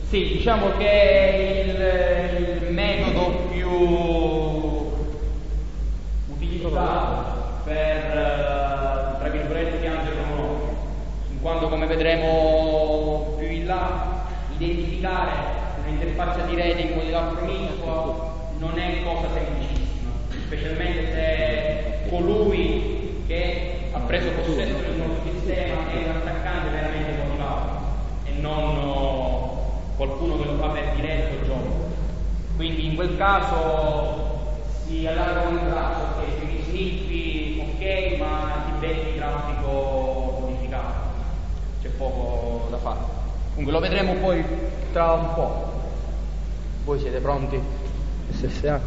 Sì, diciamo che è il metodo più utilizzato per, tra virgolette, piangere un occhio, in quanto, come vedremo più in là, identificare un'interfaccia di rete in modalità promiscua non è cosa semplicissima, specialmente se colui che ha preso possesso del nostro sistema è un attaccante veramente motivato e non qualcuno che lo fa per diretto gioco. Quindi in quel caso si allarga un braccio, ok, sui sniffi, ok, ma ti becchi traffico modificato, c'è poco da fare. Comunque lo vedremo poi tra un po'. Voi siete pronti? SSH.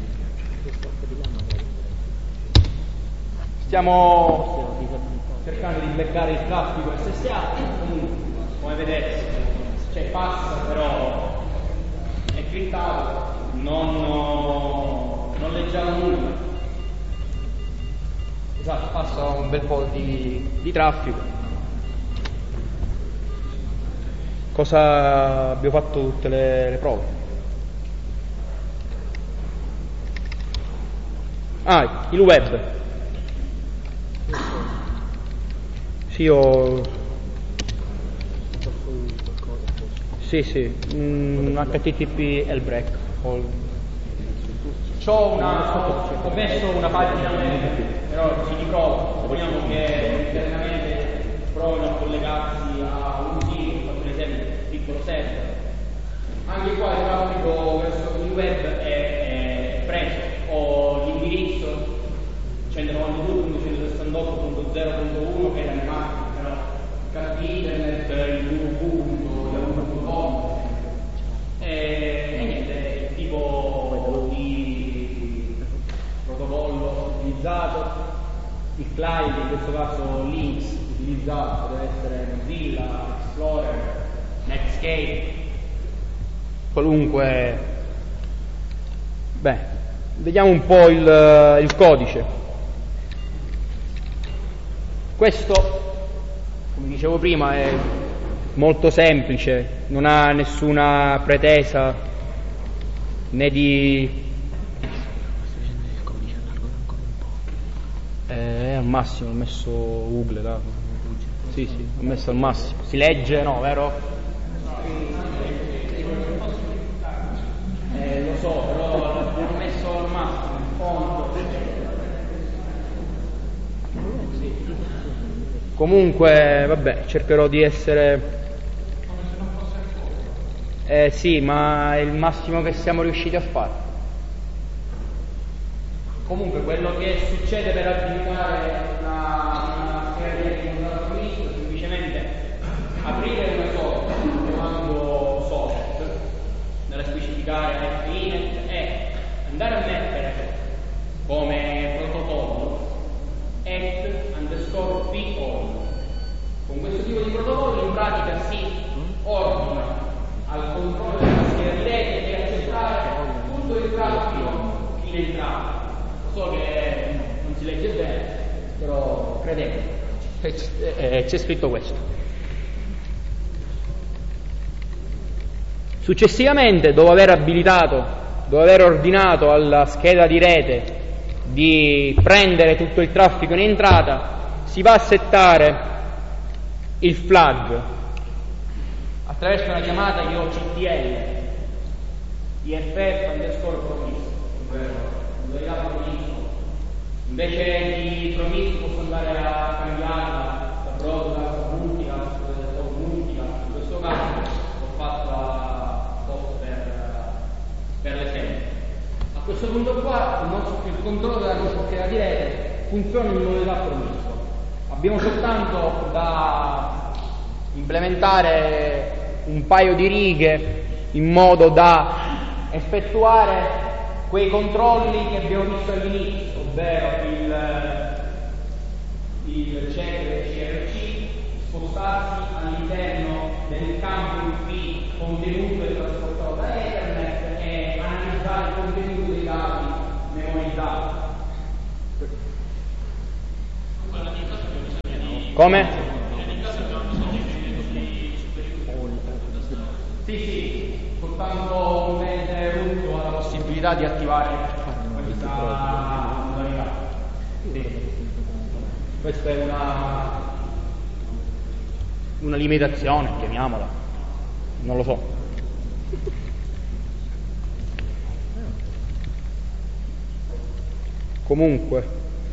Stiamo cercando di beccare il traffico SSH, comunque, come vedete, passa, però è criptato, non leggiamo nulla. Esatto, passa un bel po' di traffico. Cosa abbiamo fatto tutte le prove? Il web. Sì, Sì, HTTP L-break. Ho messo una pagina web, però ci riprovo. Supponiamo che internamente provino a collegarsi a un sito, faccio un esempio, piccolo server. Anche qua il traffico verso il web è preso. Ho l'indirizzo 192.168.0.1 che è la mia macchina, però carta internet, il www.yahoo.com e niente, il tipo di protocollo utilizzato, il client, in questo caso Linux utilizzato deve essere Mozilla, Explorer, Netscape, qualunque. Vediamo un po' il codice. Questo, come dicevo prima, è molto semplice, non ha nessuna pretesa né di... al massimo, ho messo Google là. Sì, ho messo al massimo. Si legge, no, vero? Lo so, però l'ho messo al massimo, il fondo. Sì. Comunque, vabbè, cercherò di essere... sì, ma è il massimo che siamo riusciti a fare. Comunque, quello che succede per abilitare una scheda di misto, semplicemente aprire una source, comando source, nella specificare fnet e andare a mettere come protocollo @_pall. Con questo tipo di protocollo in pratica si ordina al controllo della scheda di rete e accettare tutto il traffico fino entrato. So che non si legge bene, però credete, c'è scritto questo. Successivamente, dopo aver ordinato alla scheda di rete di prendere tutto il traffico in entrata, si va a settare il flag attraverso una chiamata IOCTL, IFF_promise, invece di promise posso andare a cambiarla da broadcast a multicast o multicast. In questo caso l'ho fatto apposta per l'esempio. A questo punto qua il controllo della nostra scheda di rete funziona in modalità promiscua. Abbiamo soltanto da implementare un paio di righe in modo da effettuare quei controlli che abbiamo visto all'inizio, ovvero il check del CRC, spostarsi all'interno del campo in cui il contenuto è trasportato da Ethernet e analizzare il contenuto dei dati memorizzati. Come? Sì, possibilità di attivare questa modalità. Sì. Questa è una limitazione, chiamiamola, non lo so. Comunque,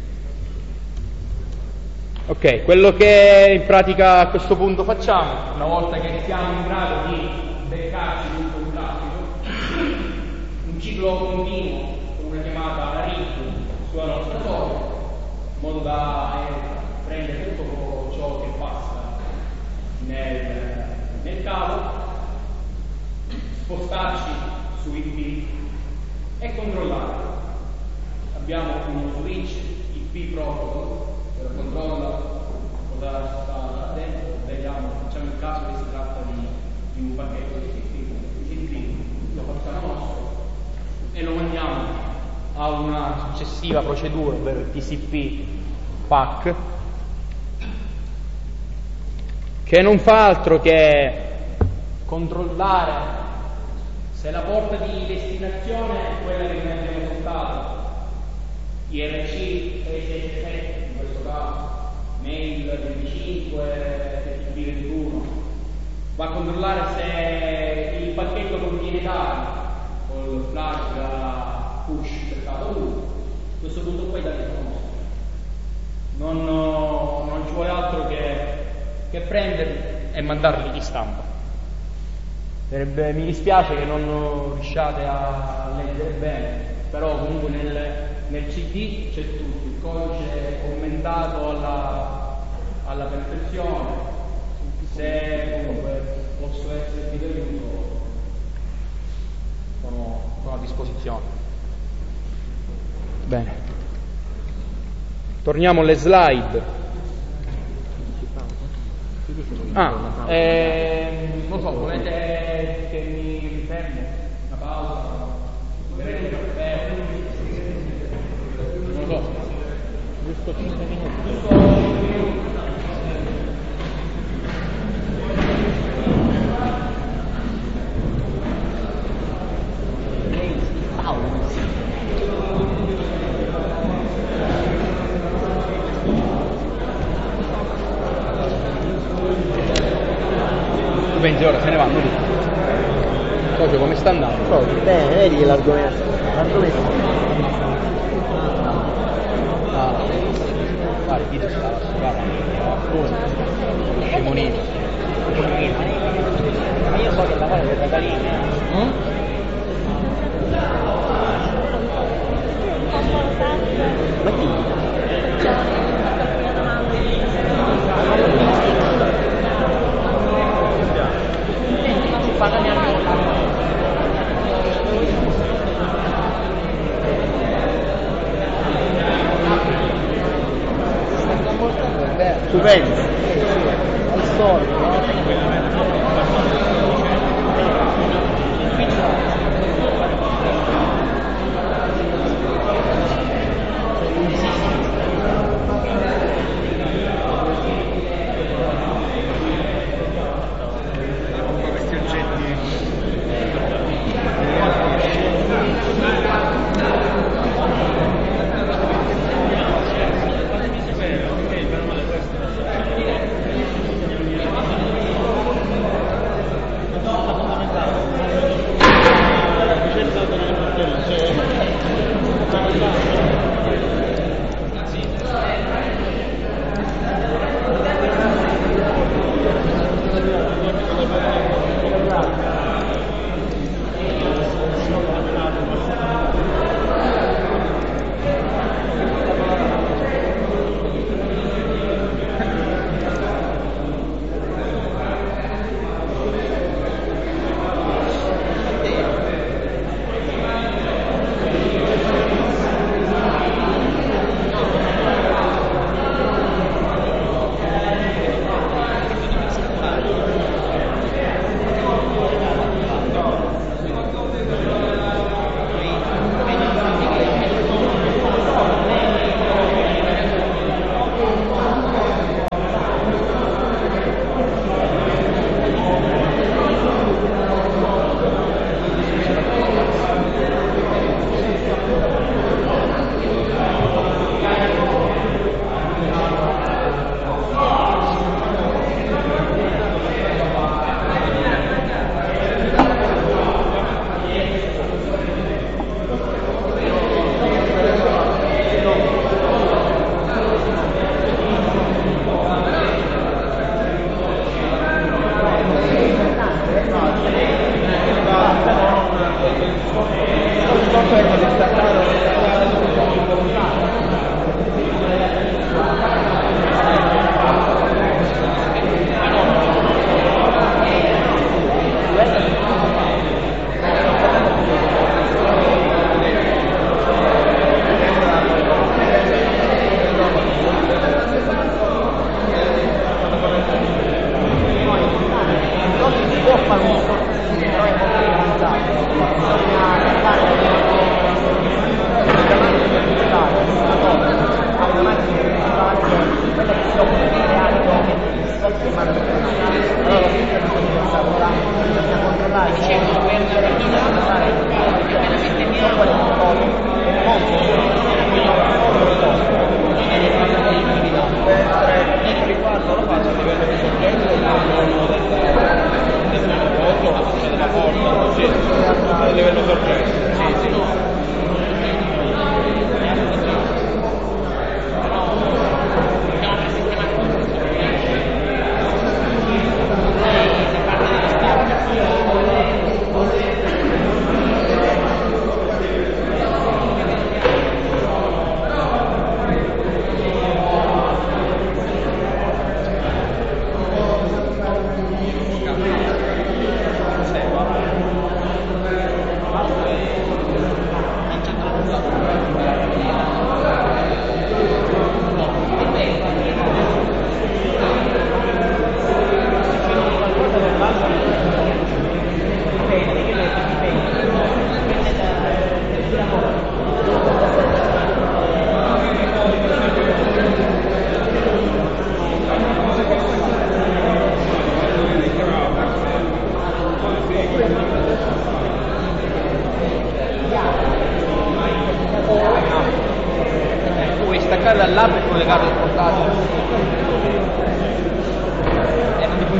ok, quello che in pratica a questo punto facciamo, una volta che siamo in grado di beccarci tutto il traffico, un ciclo continuo con una chiamata RIP sulla nostra torre, in modo da prendere tutto ciò che passa nel cavo, spostarci su IP e controllare. Abbiamo uno switch IP protocol che controlla cosa sta dentro, vediamo, facciamo il caso che si tratta di un pacchetto di IP, lo facciamo nostro e lo mandiamo a una successiva procedura, ovvero il TCP PAC, che non fa altro che controllare se la porta di destinazione è quella che noi abbiamo settato, IRC 667 in questo caso, mail 25, FTP 21, va a controllare se il pacchetto contiene dati col flag push cercato 1. A questo punto poi dati sono nostri, non ci vuole altro che prenderli e mandarli in stampa. Mi dispiace che non riusciate a leggere bene, però comunque nel CD c'è tutto, il codice commentato alla perfezione. Se comunque posso essere di aiuto, sono a disposizione. Bene, torniamo alle slide. Non so, volete che mi fermo? Una pausa? Berete un caffè? Non lo so. Giusto 5 minuti. Pensi ora se ne vanno tutti. Socio, come sta andando? Bene, vedi che l'argomento. Guarda, chi sta scemonino. Ma io so che lavora per Catalina. Ma chi? Tu pensi? Al solito, no?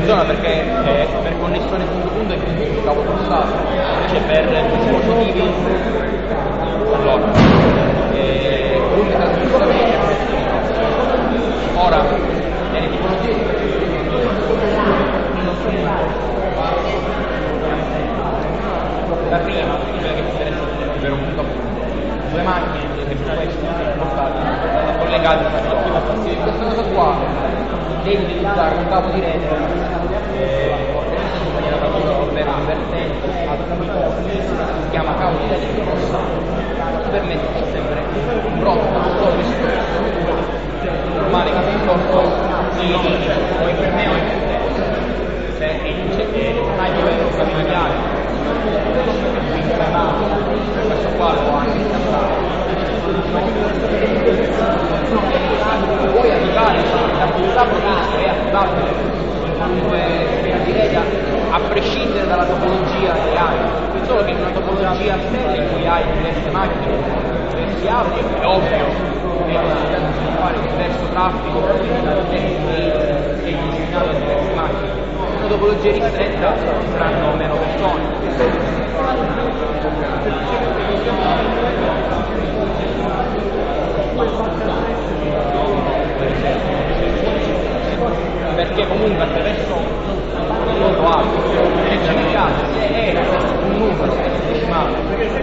funziona perché per connessione punto-punto è più cavo forzato, invece per dispositivi allora l'unica trasmissore ora nelle tipologie la prima, quella che ci interessa ovvero punto a punto, due macchine che sono queste collegate tra loro. Questa cosa qua devi utilizzare un cavo di rete in maniera ovvero invertente si chiama cavo di rete crossato, ti permette di sempre un blocco solo normale che si porta o in per me o in per te se hai dovuto cambiare questo qua lo anche puoi attivare l'attività provvista è attivabile comunque di rete a prescindere dalla topologia che hai, solo che in una topologia in cui hai diverse macchine, diversi audio, è ovvio che si fare diverso traffico e gli segnali a diverse macchine. Una topologia ristretta saranno meno persone. Perché comunque attraverso il modo alto è un numero decimale.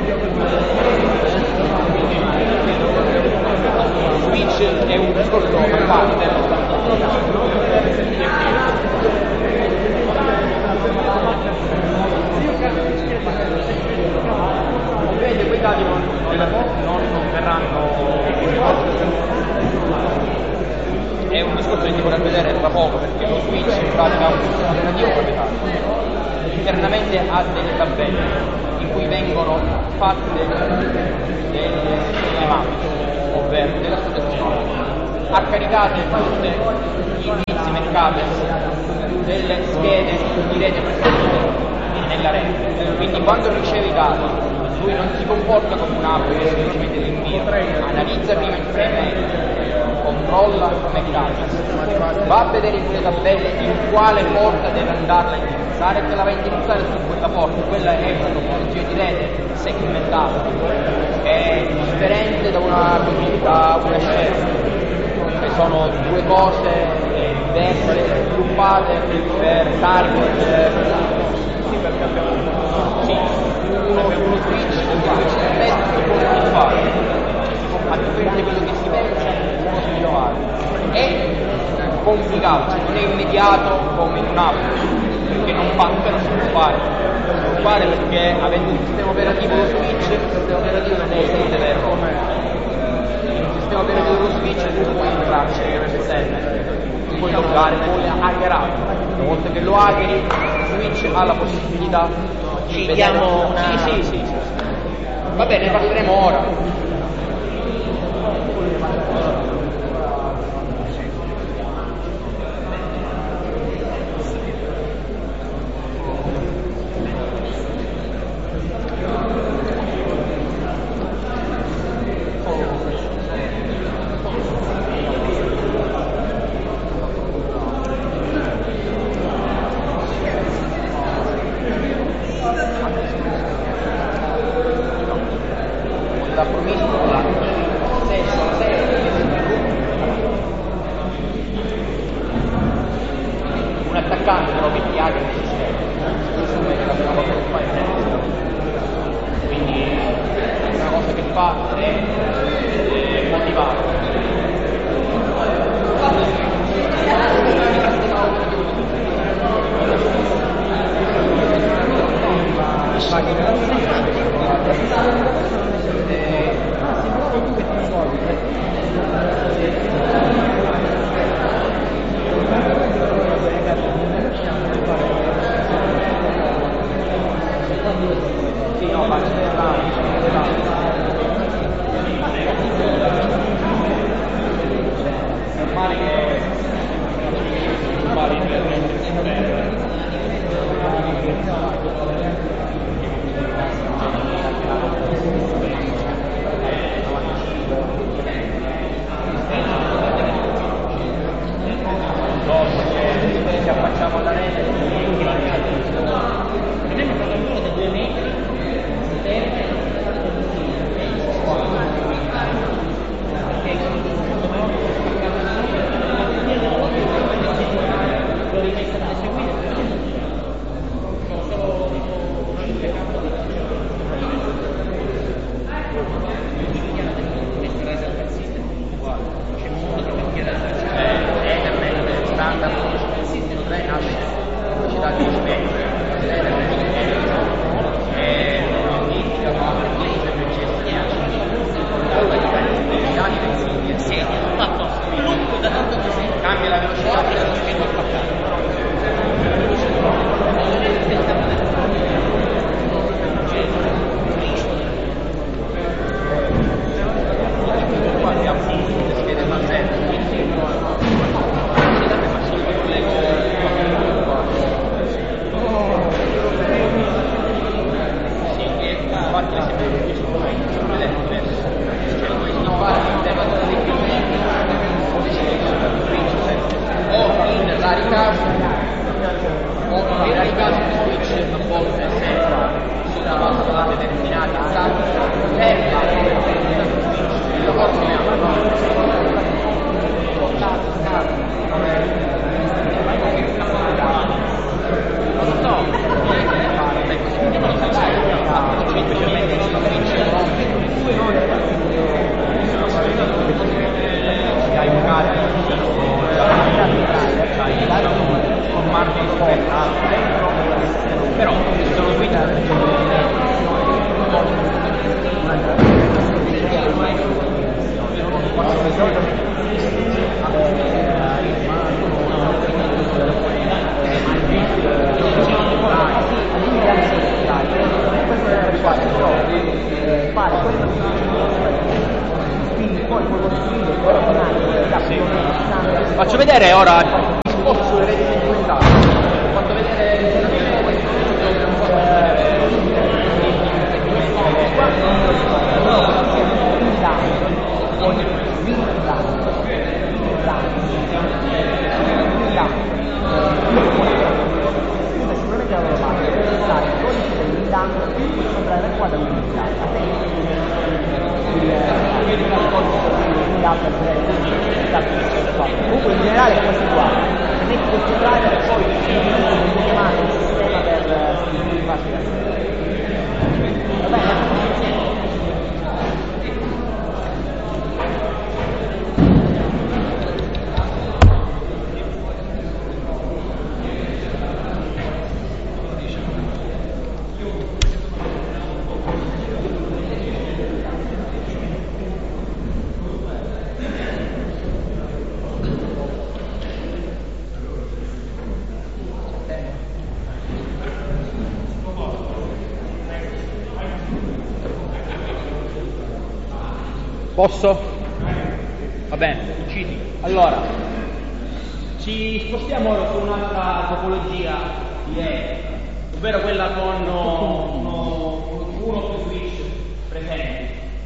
Switch è un discorso a parte. Ovviamente quei dati non verranno. È un discorso che ti vorrei vedere tra poco perché lo switch in pratica ha un alternativo proprietario. Internamente ha delle tabelle in cui vengono fatte delle mappe, ovvero delle associazioni, ha caricate tutte gli indirizzi MAC delle schede di rete presenti nella rete. Quindi quando riceve i dati lui non si comporta come un'app che semplicemente l'invia, analizza prima il frame controlla MAC, va a vedere in quelle tabelle in quale porta deve andarla a indirizzare e te la va a indirizzare su quella porta. Quella è una topologia di rete segmentata, è differente da una scelta, che sono due cose diverse, sviluppate per target. Sì, uno switch si fa a differenza di quello che si pensa uno si deve fare è complicato, non è immediato come in un'app perché non fa per sviluppare perché avendo un sistema operativo lo switch il sistema operativo non è esente da errore. Il sistema operativo dello switch tu puoi entrarci tu puoi loggare, puoi hackerare, una volta che lo hackeri il switch ha la possibilità di vedere sì. Va bene, ne parleremo ora. Ci affacciamo alla rete standard del sistema treno a velocità di rispetto e modifica ma per cambia la velocità e lo schema attaccato. Qua abbiamo le schede mazzette. Sì, e infatti le sempre più strumenti, vedete diverso. Cioè questo qua all'interno della o in rari casi di switch a volte se sottoposto a determinati stati per la il lavoro che però sono faccio vedere ora il discorso sulle reti segmentali. Ho fatto vedere comunque in generale è questo qua, se questo driver poi chiamare il sistema per più facile. Va bene? Posso? Va bene, uccidi. Allora, ci spostiamo ora su un'altra topologia di rete, ovvero quella con uno o più switch presenti.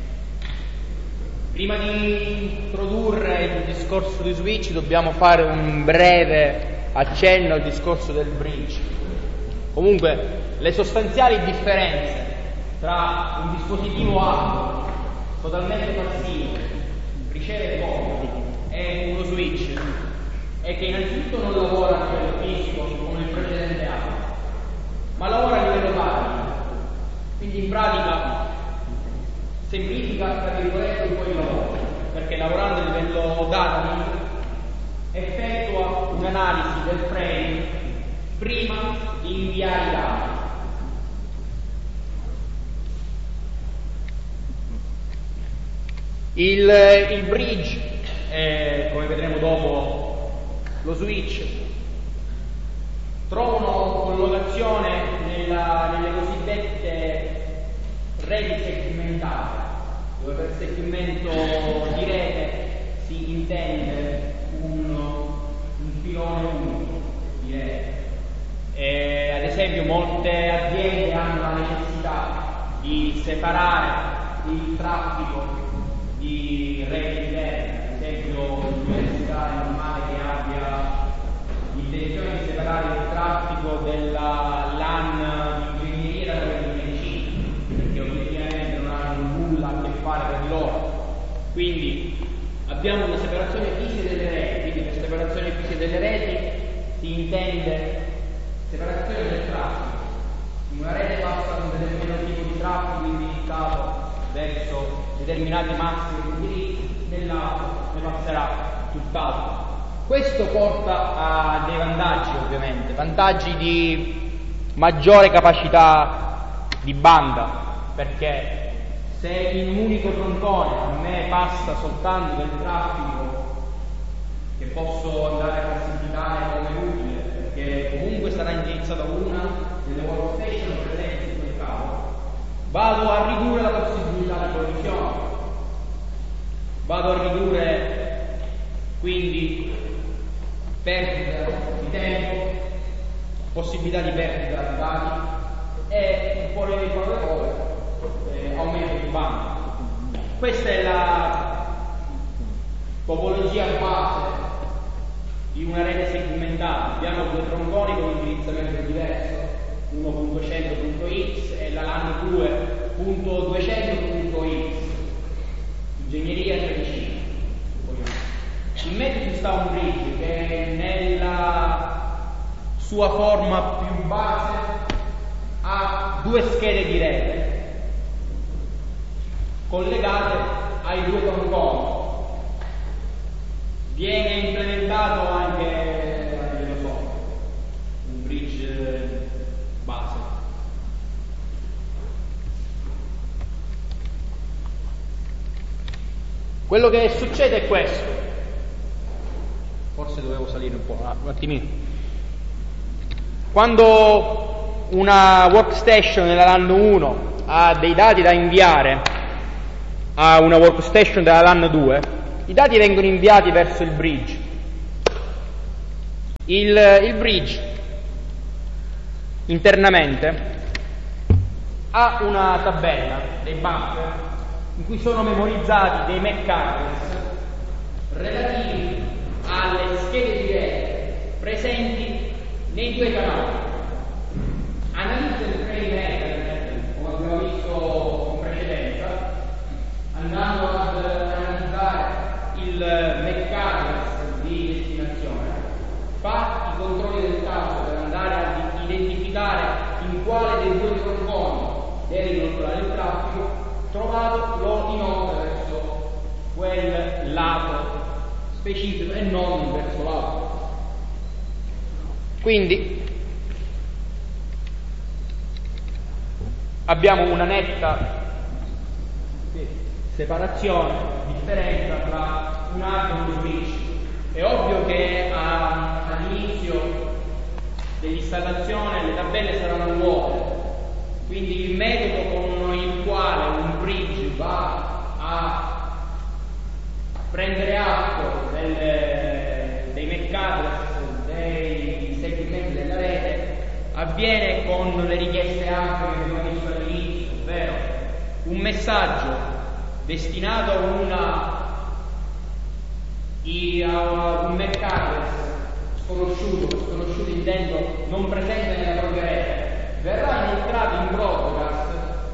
Prima di introdurre il discorso di switch dobbiamo fare un breve accenno al discorso del bridge. Comunque, le sostanziali differenze tra un dispositivo A totalmente passivo, riceve poco, è uno switch, è che innanzitutto non lavora a livello fisico come il precedente A, ma lavora a livello tattico. Quindi in pratica semplifica tra virgolette un po' il lavoro, perché lavorando a livello tattico effettua un'analisi del frame prima di inviare i dati. Il bridge, come vedremo dopo, lo switch, trovano collocazione nelle cosiddette reti segmentate, dove per segmento di rete si intende un filone unico di rete. Ad esempio molte aziende hanno la necessità di separare il traffico di reti interne, ad esempio l'università è normale che abbia l'intenzione di separare il traffico della LAN di ingegneria da quella di medicina, perché obiettivamente non hanno nulla a che fare tra di loro. Quindi abbiamo una separazione fisica delle reti, quindi per separazione fisica delle reti si intende separazione del traffico. In una rete passa un determinato tipo di traffico indirizzato verso determinati massimi di indirizzi, nell'altro ne passerà tutt'altro. Questo porta a dei vantaggi, ovviamente, vantaggi di maggiore capacità di banda, perché se in un unico troncone a me passa soltanto del traffico che posso andare a classificare come utile, perché comunque sarà indirizzata una delle workstation presenti su quel cavo, vado a ridurre la possibilità di collisione, vado a ridurre quindi perdita di tempo, possibilità di perdita di dati e un po' le parole aumento di banda. Questa è la topologia base di una rete segmentata. Abbiamo due tronconi con indirizzamento diverso, 1.100.x e la LAN 2.200.x, ingegneria 13. In mezzo ci sta un bridge che nella sua forma più base ha due schede di rete collegate ai due tronconi. Viene implementato anche un bridge base. Quello che succede è questo. Forse dovevo salire un po', un attimino. Quando una workstation nella LAN 1 ha dei dati da inviare a una workstation della LAN 2, i dati vengono inviati verso il bridge. Il bridge internamente ha una tabella, dei buffer, in cui sono memorizzati dei MAC address relativi alle schede di rete presenti nei due canali. Analizza il frame rate, come abbiamo visto in precedenza, andando ad analizzare il MAC address di destinazione, fa i controlli del caso per andare a identificare in quale dei due tronconi deve inoltrare il traffico, trovato lo inoltra verso quel lato specifico e non verso l'altro. Quindi abbiamo una netta separazione, differenza tra un hard e uno switch. È ovvio che all'inizio dell'installazione le tabelle saranno vuote, quindi il metodo con il quale un bridge va a prendere atto dei MAC address, dei segmenti della rete, avviene con le richieste ampie che abbiamo visto all'inizio, ovvero un messaggio destinato a un MAC address sconosciuto intendo non presente nella propria rete, verrà inoltrato in broadcast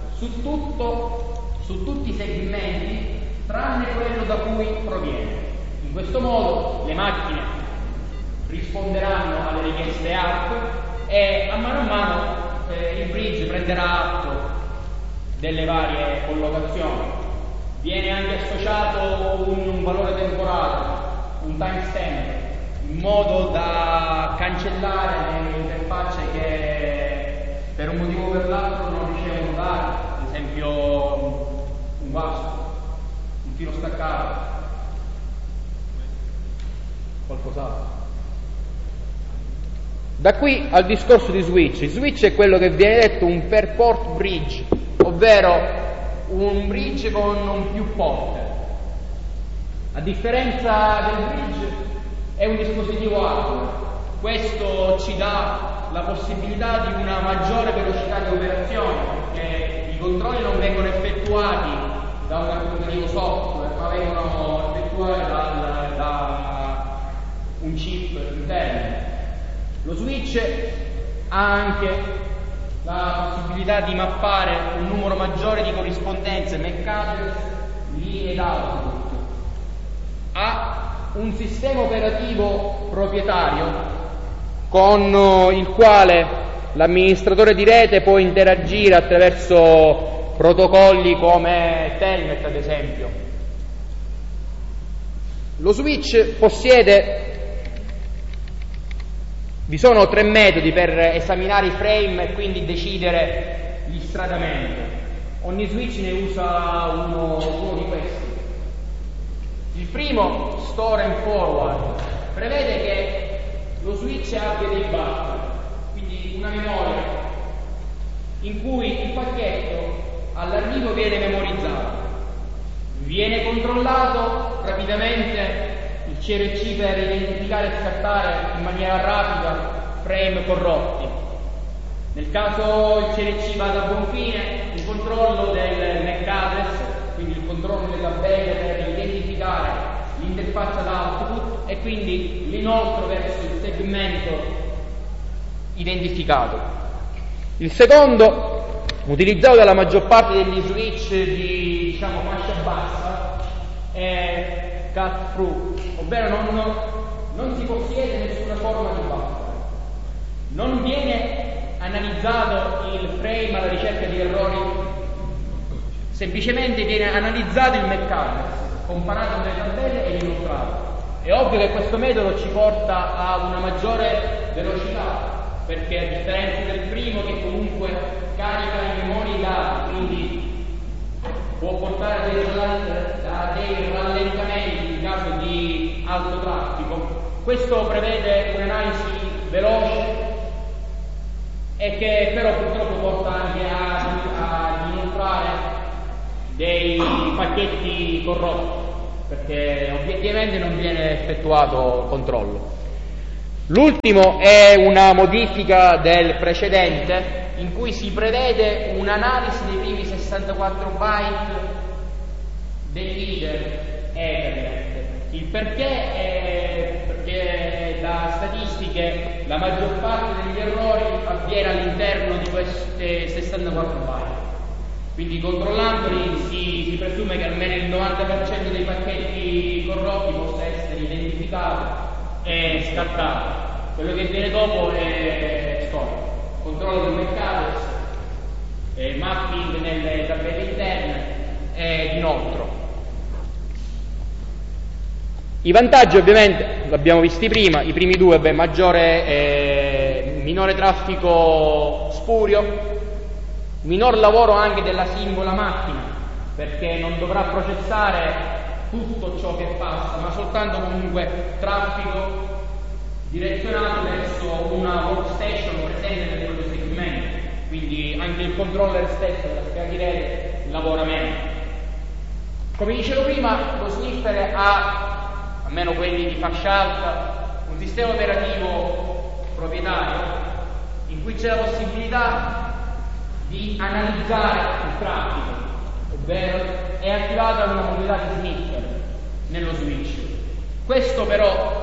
su tutti i segmenti tranne quello da cui proviene. In questo modo le macchine risponderanno alle richieste ARP e a mano il bridge prenderà atto delle varie collocazioni. Viene anche associato un valore temporale, un timestamp, in modo da cancellare le interfacce che per un motivo o per l'altro non ricevono dati, ad esempio un vaso, un filo staccato, qualcos'altro. Da qui al discorso di switch. Il switch è quello che viene detto un per port bridge, ovvero un bridge con più porte. A differenza del bridge è un dispositivo hardware. Questo ci dà la possibilità di una maggiore velocità di operazione, perché i controlli non vengono effettuati da un applicativo software, ma vengono effettuati da un chip interno. Lo switch ha anche la possibilità di mappare un numero maggiore di corrispondenze MAC address, linee d'output. Ha un sistema operativo proprietario con il quale l'amministratore di rete può interagire attraverso protocolli come Telnet, ad esempio. Lo switch possiede Vi sono 3 metodi per esaminare i frame e quindi decidere l'istradamento. Ogni switch ne usa uno di questi. Il primo, store and forward, prevede che lo switch abbia dei buffer, quindi una memoria in cui il pacchetto all'arrivo viene memorizzato, viene controllato rapidamente il CRC per identificare e scattare in maniera rapida frame corrotti. Nel caso il CRC vada a buon fine, il controllo del MAC address, quindi il controllo della tabelle per identificare l'interfaccia d'output e quindi l'inoltro verso il segmento identificato. Il secondo, utilizzato dalla maggior parte degli switch di fascia bassa, è cut through, ovvero non si possiede nessuna forma di buffer. Non viene analizzato il frame alla ricerca di errori, semplicemente viene analizzato il MAC address, comparato nelle tabelle e inoltrato. È ovvio che questo metodo ci porta a una maggiore velocità, perché a differenza del primo che comunque carica in memoria i dati, quindi può portare a dei rallentamenti in caso di alto traffico, questo prevede un'analisi veloce e che però purtroppo porta anche a inoltrare dei pacchetti corrotti, perché obiettivamente non viene effettuato controllo. L'ultimo è una modifica del precedente in cui si prevede un'analisi dei primi 64 byte del leader Ethernet. Il perché è perché da statistiche la maggior parte degli errori avviene all'interno di queste 64 byte. Quindi controllandoli si presume che almeno il 90% dei pacchetti corrotti possa essere identificato e scattato. Quello che viene dopo è storico. Controllo del mercato, mapping nelle tabelle interne e inoltre. I vantaggi ovviamente l'abbiamo visti prima, i primi due, minore traffico spurio, minor lavoro anche della singola macchina, perché non dovrà processare tutto ciò che passa, ma soltanto comunque traffico direzionato verso una workstation presente nel proprio segmento, quindi anche il controller stesso della scheda di rete lavora meno. Come dicevo prima, lo sniffer ha, almeno quelli di fascia alta, un sistema operativo proprietario in cui c'è la possibilità di analizzare il traffico, ovvero è attivata una modalità di sniffer nello switch. Questo però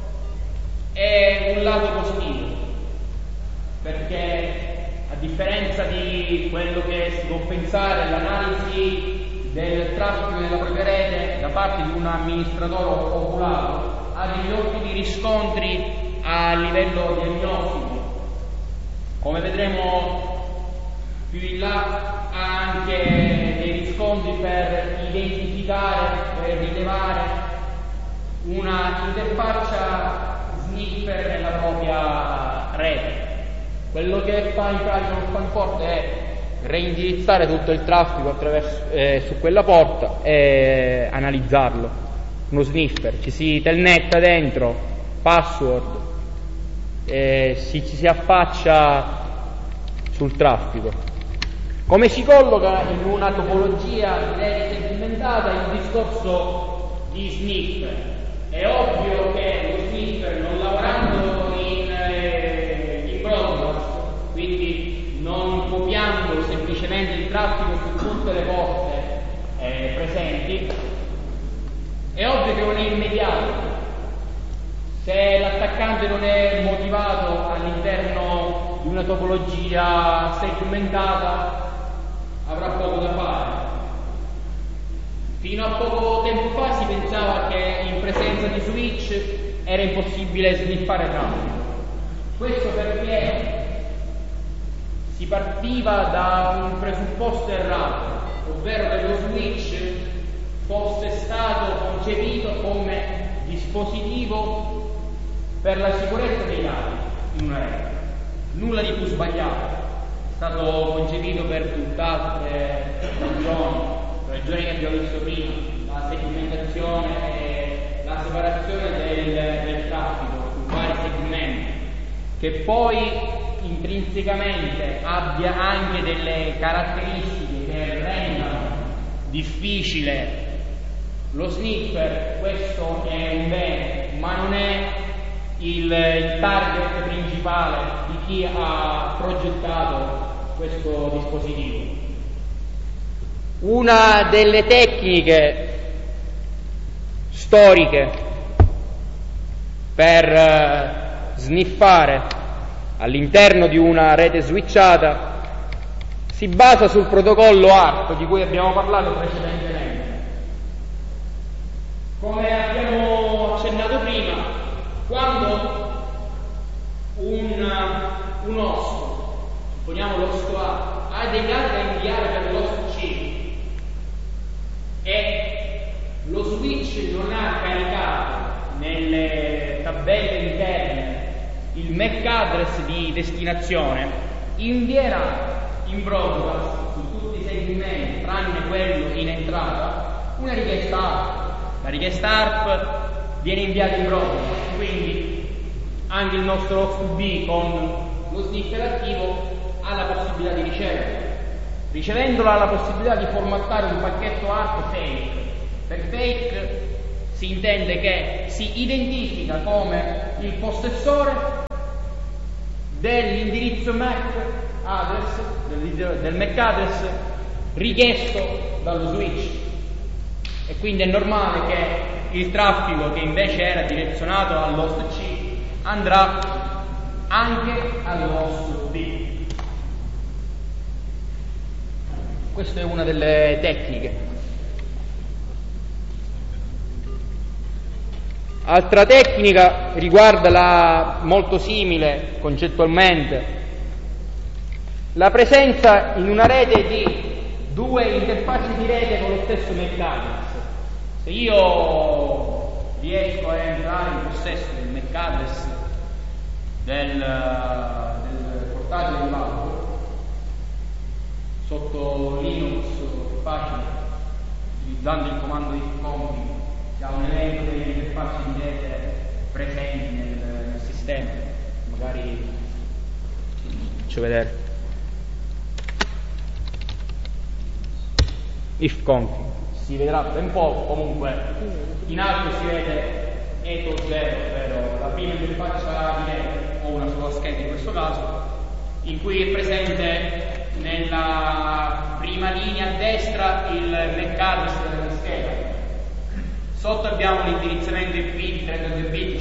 è un lato positivo, perché a differenza di quello che si può pensare, l'analisi del traffico della propria rete da parte di un amministratore oculato ha degli ottimi riscontri a livello diagnostico. Come vedremo più in là, ha anche dei riscontri per identificare, per rilevare una interfaccia sniffer nella propria rete. Quello che fa in pratica lo spanforte è reindirizzare tutto il traffico su quella porta e analizzarlo. Uno sniffer, ci si telnetta dentro, password, ci si affaccia sul traffico. Come si colloca in una topologia di rete segmentata il discorso di sniffer? È ovvio che lo sniffer, non lavorando in broadcast, quindi non copiando semplicemente il traffico su tutte le porte presenti, è ovvio che non è immediato. Se l'attaccante non è motivato all'interno di una topologia segmentata, avrà poco da fare. Fino a poco tempo fa si pensava che in presenza di switch era impossibile sniffare traffico. Questo perché si partiva da un presupposto errato, ovvero che lo switch fosse stato concepito come dispositivo per la sicurezza dei dati. in una rete. Nulla di più sbagliato, è stato concepito per tutt'altre ragioni che abbiamo visto prima, la segmentazione e la separazione del traffico su vari segmenti, che poi intrinsecamente abbia anche delle caratteristiche che rendano difficile lo sniffer. Questo è un bene, ma non è il target principale di chi ha progettato questo dispositivo. Una delle tecniche storiche per sniffare all'interno di una rete switchata si basa sul protocollo ARP di cui abbiamo parlato precedentemente. Come abbiamo accennato prima, quando un host, supponiamo l'host A, ha dei dati da inviare per l'host C e lo switch non ha caricato nelle tabelle interne il MAC address di destinazione, invierà in broadcast su tutti i segmenti tranne quello in entrata una richiesta ARP. La richiesta ARP viene inviata in broadcast, quindi anche il nostro host B con lo sniffer attivo ha la possibilità di riceverla. Ricevendola ha la possibilità di formattare un pacchetto ARP fake. Per fake si intende che si identifica come il possessore dell'indirizzo MAC address, del MAC address richiesto dallo switch, e quindi è normale che il traffico che invece era direzionato all'host C andrà anche all'host B. Questa è una delle tecniche. Altra tecnica riguarda molto simile concettualmente la presenza in una rete di due interfacce di rete con lo stesso MAC address. Se io riesco a entrare in possesso del MAC address del portatile di Valve sotto Linux, è facile, utilizzando il comando di config si ha un elenco delle interfacce di rete presenti nel sistema. Magari faccio vedere. If config si vedrà ben poco, comunque in alto si vede eto 0, ovvero la prima interfaccia di rete o una sola scheda in questo caso, in cui è presente nella prima linea a destra il MAC address della scheda. Sotto abbiamo l'indirizzamento IP di 32 bit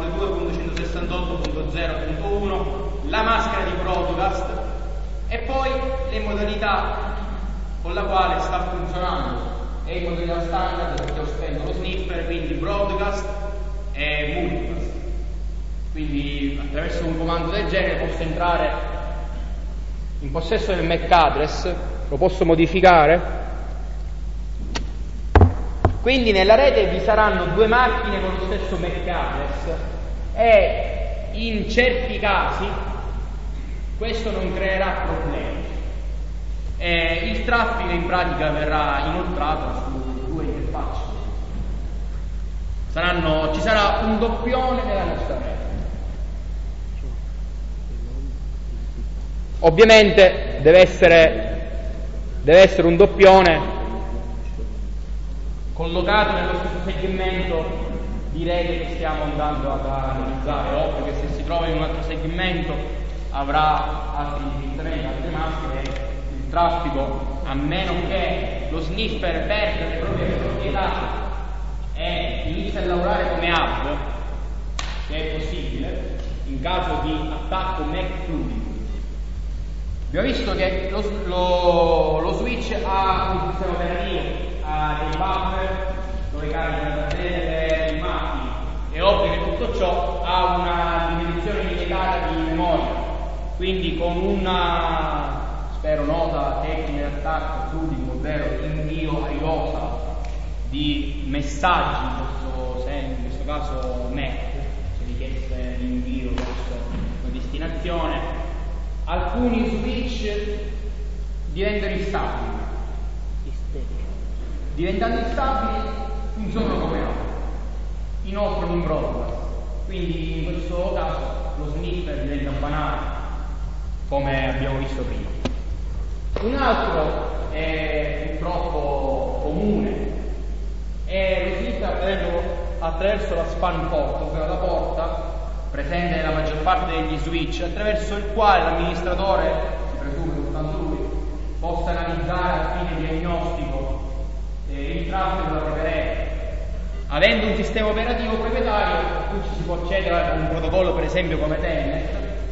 192.168.0.1, la maschera di broadcast e poi le modalità con la quale sta funzionando. È in modalità standard perché ho spento lo sniffer, quindi broadcast e multicast. Quindi attraverso un comando del genere posso entrare in possesso del MAC address, lo posso modificare. Quindi nella rete vi saranno due macchine con lo stesso MAC address e in certi casi questo non creerà problemi. Il traffico in pratica verrà inoltrato su due interfacce. Ci sarà un doppione nella nostra rete. Ovviamente deve essere un doppione collocato nello stesso segmento di rete che stiamo andando ad analizzare. Ovvio che se si trova in un altro segmento avrà altri indirizzamenti, altre maschere, il traffico, a meno che lo sniffer perda le proprie proprietà e inizia a lavorare come hub, che è possibile in caso di attacco MAC fluido. Abbiamo visto che lo switch ha un sistema operativo, ha dei buffer dove carica le immagini. È ovvio che tutto ciò ha una dimensione limitata di memoria, quindi con una, spero nota, tecnica di attacco fluidico, ovvero invio a riposa di messaggi, in questo caso MAC, se richieste l'invio verso una attenzione, alcuni switch diventano instabili. Diventando instabili funzionano come altri, inoffrono un broadcast, quindi in questo caso lo sniffer diventa banale, come abbiamo visto prima. Un altro è purtroppo comune, è lo sniffer attraverso la span port, ovvero la porta presente nella maggior parte degli switch, attraverso il quale l'amministratore, si presume soltanto lui, possa analizzare al fine diagnostico il traffico della propria rete. Avendo un sistema operativo proprietario, a cui ci si può accedere con un protocollo per esempio come Telnet,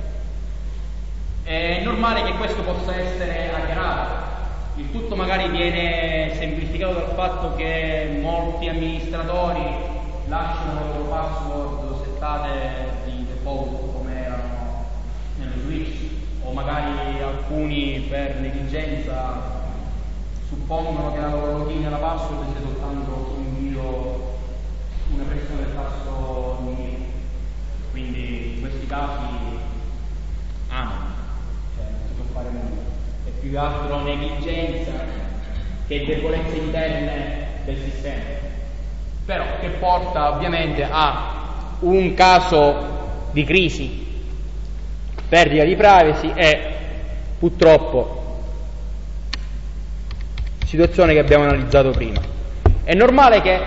è normale che questo possa essere hackerato. Il tutto magari viene semplificato dal fatto che molti amministratori lasciano le loro password settate di default come erano nello switch, o magari alcuni per negligenza suppongono che la loro login e la password sia soltanto una pressione del tasto invio. Quindi in questi casi non si può fare nulla. È più che altro negligenza che debolezze interne del sistema, però che porta ovviamente a un caso di crisi, perdita di privacy e purtroppo situazione che abbiamo analizzato prima. È normale che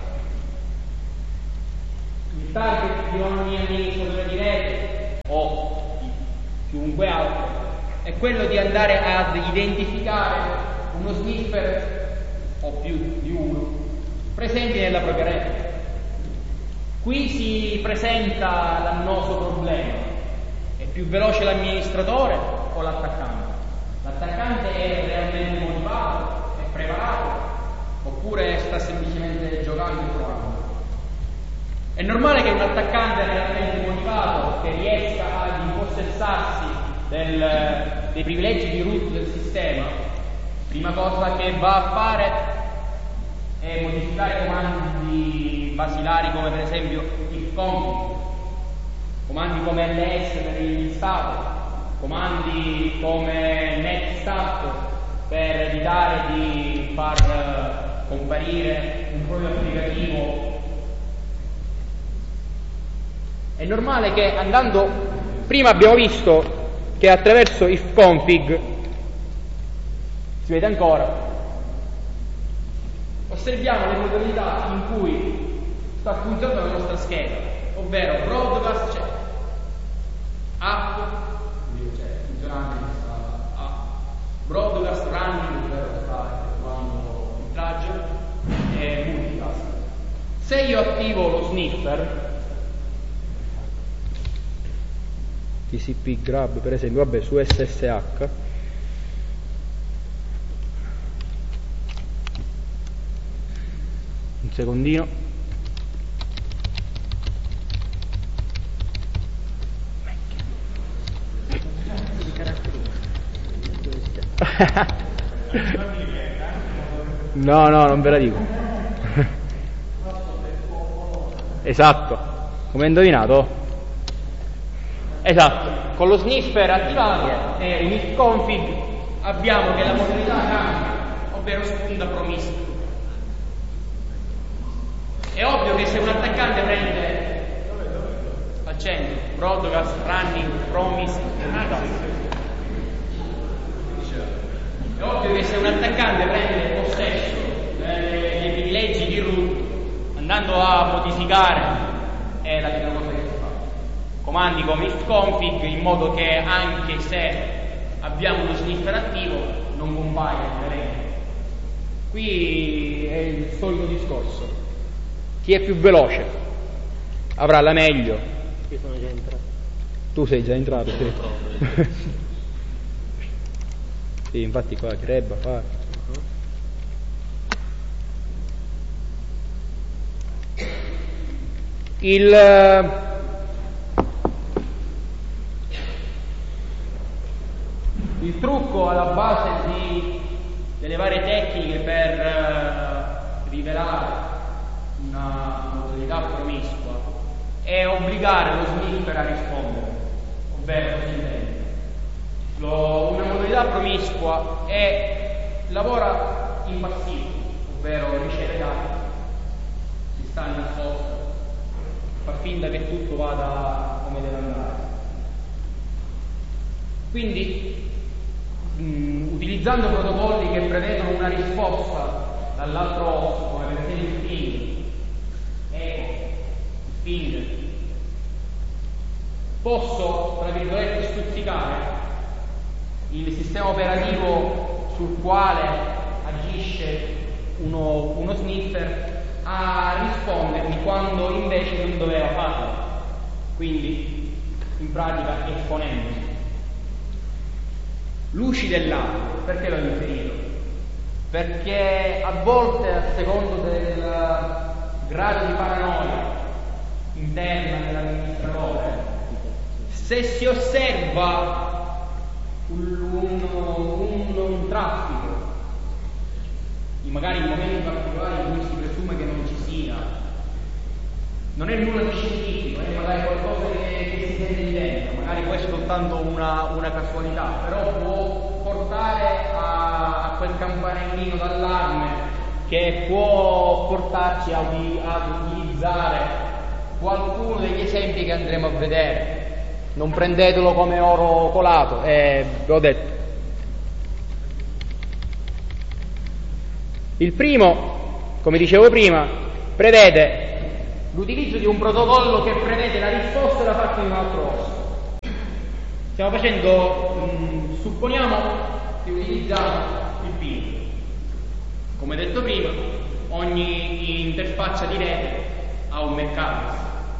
il target di ogni amministratore di rete o di chiunque altro è quello di andare ad identificare uno sniffer o più di uno presenti nella propria rete. Qui si presenta l'annoso problema: è più veloce l'amministratore o l'attaccante? L'attaccante è realmente motivato? Preparato, oppure sta semplicemente giocando e provando? È normale che un attaccante realmente motivato, che riesca ad impossessarsi dei privilegi di root del sistema, prima cosa che va a fare è modificare comandi basilari come per esempio ifconfig, comandi come ls per l'instato, comandi come netstart per evitare di far comparire un proprio applicativo. È normale che prima abbiamo visto che attraverso ifconfig, si vede ancora, osserviamo le modalità in cui sta funzionando la nostra scheda, ovvero broadcast c'è, app, funzionante broadcast running, ovvero sta effettuando il tragger, e multicast. Se io attivo lo sniffer, TCP grab per esempio, su SSH, un secondino, no, non ve la dico. Esatto, come hai indovinato? Esatto, con lo sniffer attivato e un ifconfig abbiamo che la modalità cambia, ovvero spunta promiscuo. È ovvio che se un attaccante prende accendo broadcast running promise, è ovvio che se un attaccante prende possesso dei privilegi di root, andando a modificare, è la prima cosa che si fa. Comandi come ifconfig, in modo che anche se abbiamo uno sniffer attivo non compaia nelle reti. Qui è il solito discorso: chi è più veloce avrà la meglio. Io sono già entrato. Tu sei già entrato, sì. Sì, infatti qua Greba fa. Il trucco alla base delle varie tecniche per rivelare una modalità promiscua è obbligare lo sniffer a rispondere, ovvero una modalità promiscua lavora in passivo, ovvero riceve dati, si sta nascosto, fa finta che tutto vada come deve andare. Quindi utilizzando protocolli che prevedono una risposta dall'altro host, come per esempio il ping, ping, posso, tra virgolette, stuzzicare il sistema operativo sul quale agisce uno sniffer a rispondermi quando invece non doveva farlo, quindi in pratica esponendosi. Luci dell'altro, perché l'ho inserito? Perché a volte, a secondo del grado di paranoia interna dell'amministratore, se si osserva un traffico, magari in momenti particolari in cui si presume che non ci sia, non è nulla di scientifico, è magari qualcosa che si sente di dentro, magari può essere soltanto una casualità, però può portare a quel campanellino d'allarme che può portarci ad utilizzare qualcuno degli esempi che andremo a vedere. Non prendetelo come oro colato, ve l'ho detto. Il primo, come dicevo prima, prevede l'utilizzo di un protocollo che prevede la risposta da parte di un altro host. Stiamo facendo, supponiamo che utilizziamo il ping. Come detto prima, ogni interfaccia di rete ha un MAC address.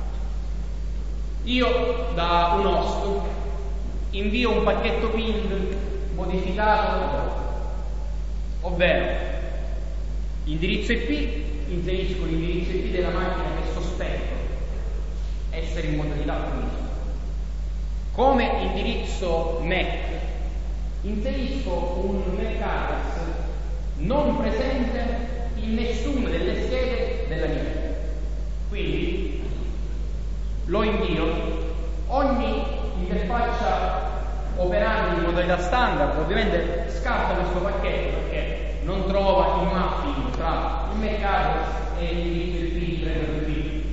Io da un host invio un pacchetto ping modificato, ovvero indirizzo IP, inserisco l'indirizzo IP della macchina che sospetto essere in modalità promiscua. Come indirizzo MAC inserisco un MAC address non presente in nessuna delle schede della mia rete. Quindi lo invio. Ogni interfaccia operando in modalità standard ovviamente scarta questo pacchetto perché non trova il mapping tra il MAC address e l'indirizzo IP.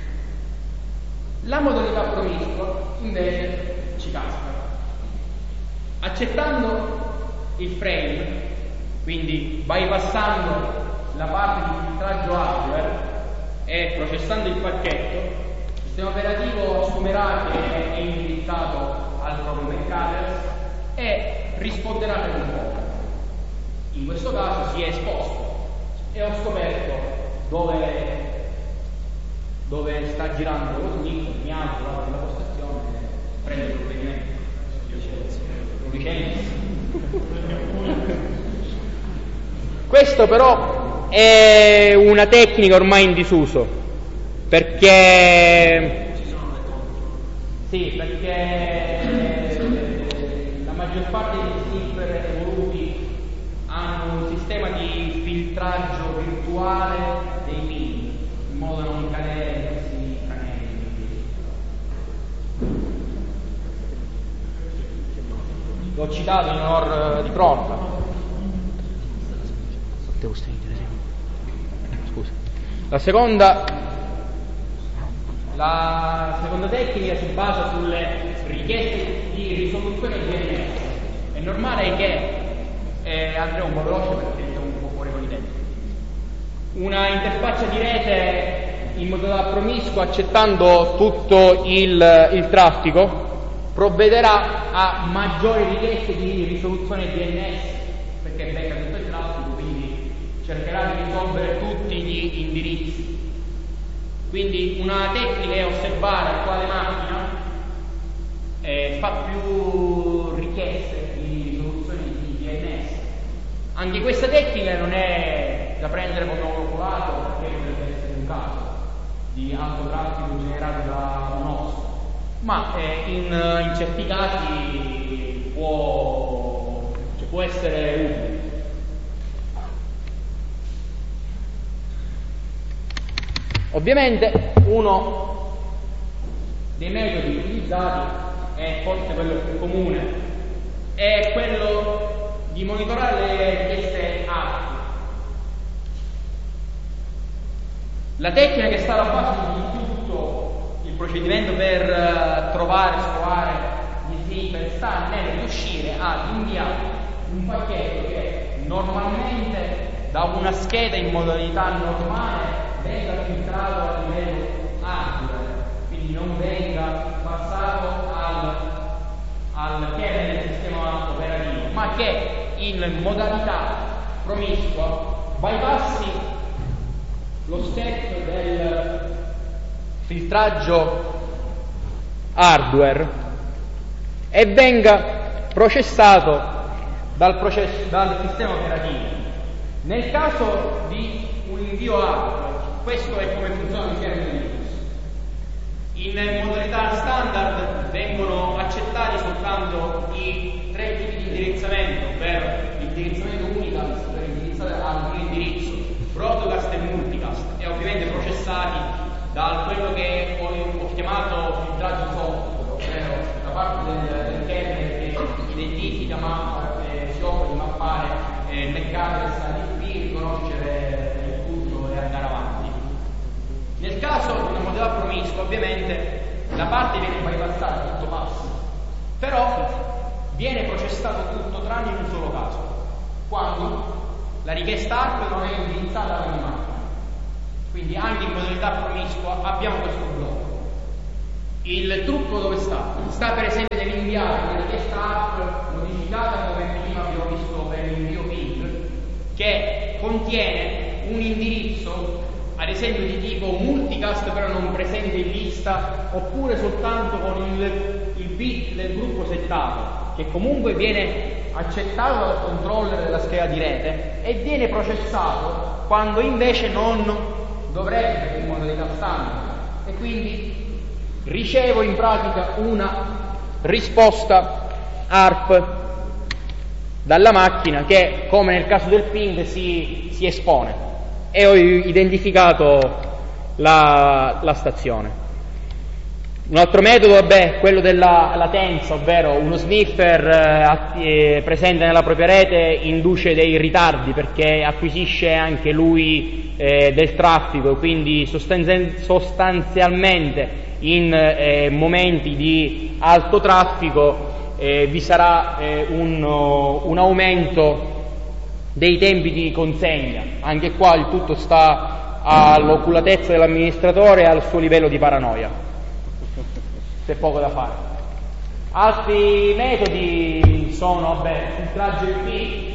La modalità promiscua invece ci casca. Accettando il frame, quindi bypassando la parte di filtraggio hardware e processando il pacchetto, il sistema operativo assumerà che è indirizzato al proprio MAC address e risponderà per un po'. In questo caso si è esposto e ho scoperto dove sta girando lo sniffer, mi apro la postazione e prendo il provvedimento. Lo licenzio. Questo però è una tecnica ormai in disuso, perché la maggior parte degli sniffer evoluti hanno un sistema di filtraggio virtuale dei ping, in modo da non cadere in questi tranelli. L'ho citato in onor di cronaca. Scusa. La seconda tecnica si basa sulle richieste di risoluzione DNS. È normale che andremo un po' veloce perché siamo un po' fuori con i tempi. Una interfaccia di rete in modalità promiscua, accettando tutto il traffico, provvederà a maggiori richieste di risoluzione DNS perché becca tutto il traffico, quindi cercherà di risolvere tutti gli indirizzi. Quindi una tecnica è osservare quale macchina fa più richieste di risoluzione di DNS. Anche questa tecnica non è da prendere come oro colato perché potrebbe essere un caso di alto traffico generato da un host, ma in certi casi può essere utile. Ovviamente uno dei metodi utilizzati è forse quello più comune, è quello di monitorare le richieste ARP. La tecnica che sta alla base di tutto il procedimento per trovare e scovare gli sniffer sta nel riuscire ad inviare un pacchetto che normalmente da una scheda in modalità normale venga filtrato a livello hardware, quindi non venga passato al kernel del sistema operativo, ma che in modalità promiscua bypassi lo step del filtraggio hardware e venga processato dal sistema operativo. Nel caso di un invio hardware, questo è come funziona il kernel Linux. In modalità standard vengono accettati soltanto i 3 tipi di indirizzamento, ovvero l'indirizzamento unicast per indirizzare ad un indirizzo, broadcast e multicast, e ovviamente processati da quello che ho chiamato filtraggio software, ovvero la parte del kernel che identifica, mappa, si occupa di mappare MAC address all'IP, riconoscere il tutto e andare avanti. Nel caso di una modalità promiscua, ovviamente la parte viene bypassata, tutto passa, però viene processato tutto tranne in un solo caso, quando la richiesta ARP non è indirizzata alla macchina. Quindi anche in modalità promiscua abbiamo questo blocco. Il trucco dove sta? Sta per esempio nell'inviare una richiesta ARP modificata come prima abbiamo visto per l'invio ping, che contiene un indirizzo ad esempio di tipo multicast però non presente in lista, oppure soltanto con il bit del gruppo settato, che comunque viene accettato dal controller della scheda di rete e viene processato quando invece non dovrebbe in modalità standard, e quindi ricevo in pratica una risposta ARP dalla macchina che, come nel caso del ping, si espone, e ho identificato la stazione. Un altro metodo è quello della latenza, ovvero uno sniffer presente nella propria rete induce dei ritardi perché acquisisce anche lui del traffico, quindi sostanzialmente in momenti di alto traffico vi sarà un aumento dei tempi di consegna. Anche qua il tutto sta all'oculatezza dell'amministratore e al suo livello di paranoia, c'è poco da fare. Altri metodi sono filtraggio IP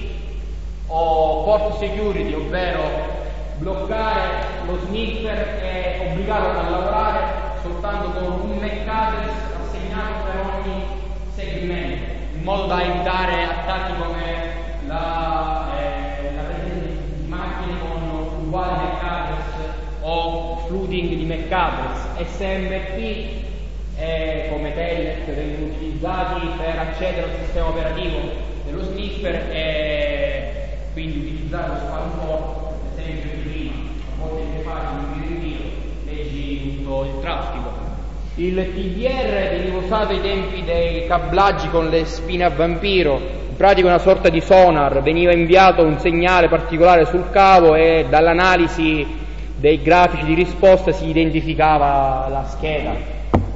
o port security, ovvero bloccare lo sniffer e obbligarlo a lavorare soltanto con un MAC address assegnato per ogni segmento, in modo da evitare attacchi come la presenza di macchine con uguale MAC address o flooding di MAC address. SMP come telnet vengono utilizzati per accedere al sistema operativo dello sniffer e quindi utilizzare lo spam port, per esempio prima, a volte che fai un rinvio, leggi tutto il traffico. Il TDR veniva usato ai tempi dei cablaggi con le spine a vampiro, in pratica una sorta di sonar, veniva inviato un segnale particolare sul cavo e dall'analisi dei grafici di risposta si identificava la scheda.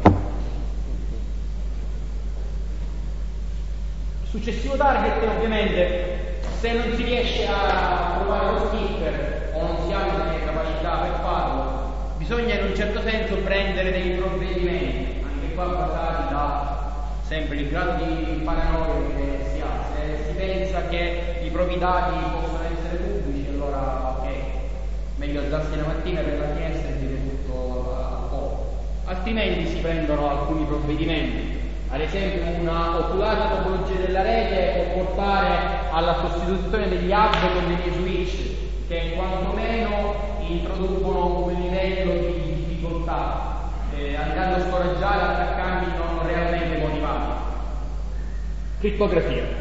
Successivo target, ovviamente, se non si riesce a trovare lo sniffer o non si ha le capacità per farlo, bisogna in un certo senso prendere dei provvedimenti, anche qua basati da sempre il grado di paranoia che si ha. Se si pensa che i propri dati possono essere pubblici, allora ok, meglio alzarsi la mattina per la finestra e dire tutto a poco. Altrimenti si prendono alcuni provvedimenti. Ad esempio una oculata topologia della rete può portare alla sostituzione degli hub con degli switch che quantomeno introducono un livello di difficoltà, andando a scoraggiare attaccanti non realmente motivati. Crittografia.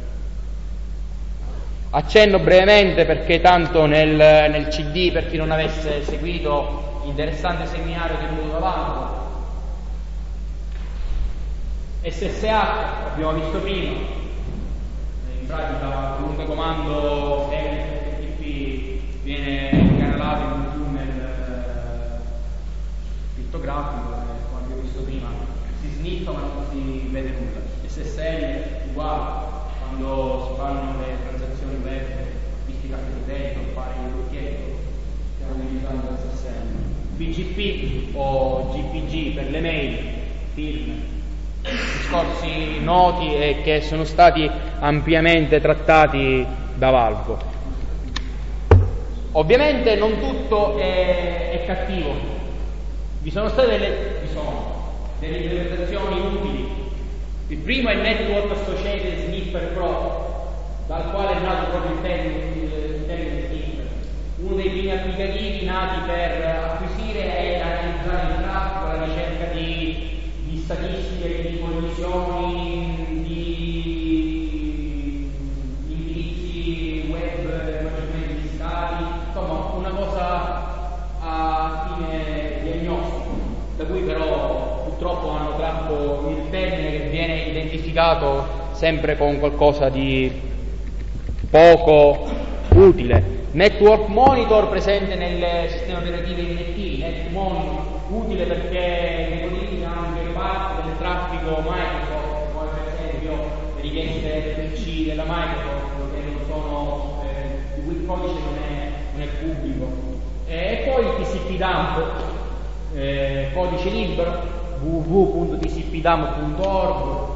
Accenno brevemente perché tanto nel CD, per chi non avesse seguito l'interessante seminario tenuto da Vanco, SSH, abbiamo visto prima, in pratica qualunque comando FTP viene incanalato in un tunnel crittografico, come abbiamo visto prima, si sniffa ma non si vede nulla. SSL uguale, quando si fanno le transazioni web, visti carte di credito, fare il blocchietto, stiamo utilizzando SSL. BGP o GPG per le mail, firme, discorsi noti e che sono stati ampiamente trattati da Valvo. Ovviamente non tutto è cattivo, vi sono state delle implementazioni utili. Il primo è il Network Associated Sniffer Pro, dal quale è nato proprio il termine sniffer, uno dei primi applicativi nati per acquisire e analizzare il traffico, la ricerca di statistiche, di collisioni, di indirizzi web maggiormente visitati, insomma una cosa a fine diagnostico, da cui però purtroppo hanno tratto il termine che viene identificato sempre con qualcosa di poco utile. Network Monitor presente nel sistema operativo NT, Net Monitor, utile perché ne codifica anche parte del traffico Microsoft, come per esempio le richieste PC della Microsoft, che non sono, il cui codice non è pubblico. E poi il TCP dump, codice libero, www.tcpdump.org,